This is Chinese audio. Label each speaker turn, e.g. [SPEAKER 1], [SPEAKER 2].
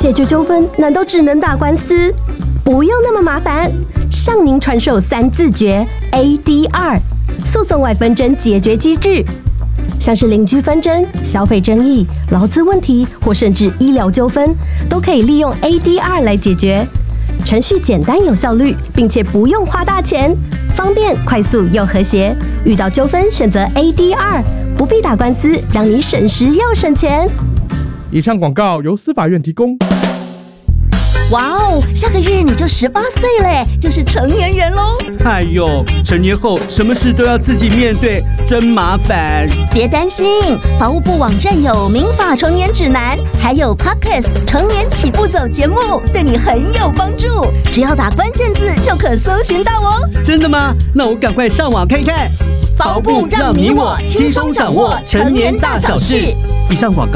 [SPEAKER 1] 解决纠纷难道只能打官司？不用那么麻烦，向您传授3字诀 ADR 诉讼外纷争解决机制。像是邻居纷争、消费争议、劳资问题或甚至医疗纠纷，都可以利用 ADR 来解决。程序简单有效率，并且不用花大钱，方便、快速又和谐。遇到纠纷选择 ADR， 不必打官司，让你省时又省钱。
[SPEAKER 2] 以上广告由司法院提供。
[SPEAKER 3] 哇哦，下个月你就18岁嘞，就是成年人喽！
[SPEAKER 4] 哎呦，成年后什么事都要自己面对，真麻烦。
[SPEAKER 3] 别担心，法务部网站有民法成年指南，还有 Podcast 成年起步走节目，对你很有帮助。只要打关键字就可搜寻到哦。
[SPEAKER 4] 真的吗？那我赶快上网看看。
[SPEAKER 3] 法务部让你我轻松掌握成年大小事。
[SPEAKER 4] 以上广告